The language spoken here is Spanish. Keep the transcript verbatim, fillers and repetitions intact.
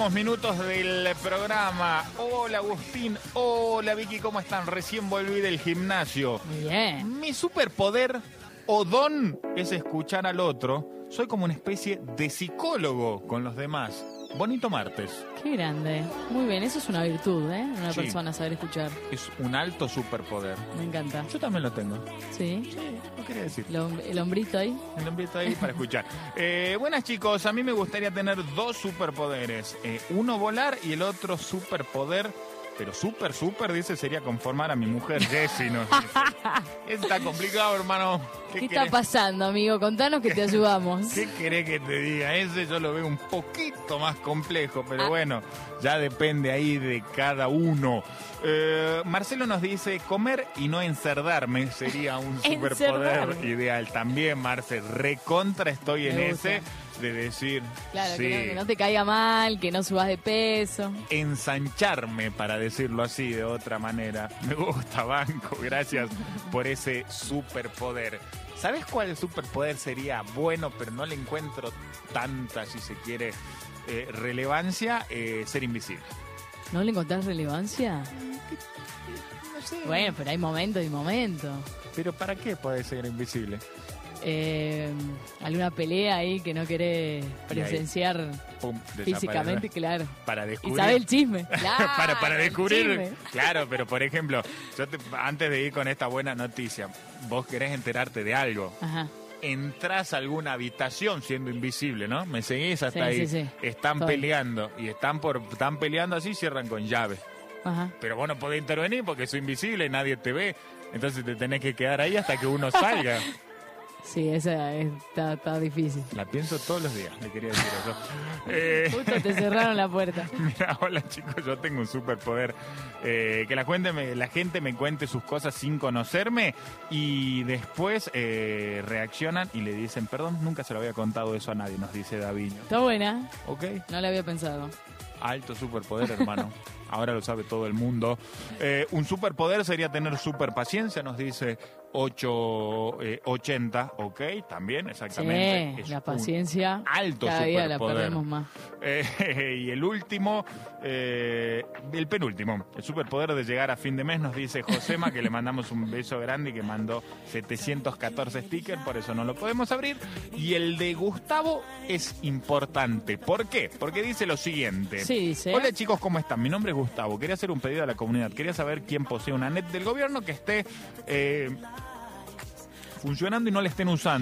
últimos minutos del programa. Hola Agustín, hola Vicky, ¿cómo están? Recién volví del gimnasio. Muy bien. Mi superpoder o don es escuchar al otro. Soy como una especie de psicólogo con los demás. Bonito martes. Qué grande. Muy bien, eso es una virtud, ¿eh? Una Sí. persona saber escuchar. Es un alto superpoder. Me encanta. Yo también lo tengo. Sí. Sí, no quería decir. El, hom- el hombrito ahí. El hombrito ahí para escuchar. Eh, buenas chicos, a mí me gustaría tener dos superpoderes. Eh, uno volar y el otro superpoder, pero super, super, dice, sería conformar a mi mujer Jessie. ¿No? Eso está complicado, hermano. ¿Qué, ¿Qué está querés? pasando, amigo? Contanos que te ayudamos. ¿Qué querés que te diga? Ese yo lo veo un poquito más complejo, pero Ah. bueno, ya depende ahí de cada uno. Eh, Marcelo nos dice, comer y no encerdarme sería un superpoder Encerdarme. ideal. También, Marcel, recontra estoy en Me gusta. ese de decir, Claro, sí, que, no, que no te caiga mal, que no subas de peso. ensancharme, para decirlo así de otra manera. Me gusta, banco, gracias por ese superpoder. ¿Sabes cuál superpoder sería bueno, pero no le encuentro tanta, si se quiere, eh, relevancia? Eh, ser invisible. ¿No le encontrás relevancia? No sé. Bueno, pero hay momentos y momentos. ¿Pero para qué puede ser invisible? Eh, alguna pelea ahí que no querés presenciar Pum, físicamente, desaparecer. claro. Para Y descubrir. saber el chisme. Claro, para, para el descubrir. chisme. Claro, pero por ejemplo, yo te- antes de ir con esta buena noticia, vos querés enterarte de algo. Ajá. Entrás a alguna habitación siendo invisible, ¿no? ¿Me seguís hasta Sí, ahí? sí, sí. Están Estoy. peleando y están por están peleando así, cierran con llave. Ajá. Pero vos no podés intervenir porque soy invisible y nadie te ve. Entonces te tenés que quedar ahí hasta que uno salga. Sí, esa es- está, está difícil. La pienso todos los días, le quería decir eso. Eh, Justo te cerraron la puerta. Mira, hola chicos, yo tengo un superpoder. Eh, que la, cuente, me- la gente me cuente sus cosas sin conocerme y después eh, reaccionan y le dicen, perdón, nunca se lo había contado eso a nadie, nos dice Daviño. Está buena. ¿Ok? No la había pensado. Alto superpoder, hermano. Ahora lo sabe todo el mundo. Eh, un superpoder sería tener super paciencia, nos dice ocho ochenta. Ok, también, exactamente. Sí, Es la un paciencia. alto cada día la superpoder. perdemos más. Eh, y el último, eh, el penúltimo, el superpoder de llegar a fin de mes, nos dice Josema, que le mandamos un beso grande y que mandó setecientos catorce stickers, por eso no lo podemos abrir. Y el de Gustavo es importante. ¿Por qué? Porque dice lo siguiente. Sí, dice. Hola chicos, ¿cómo están? Mi nombre es Gustavo. Quería hacer un pedido a la comunidad. Quería saber quién posee una net del gobierno que esté eh, funcionando y no la estén usando.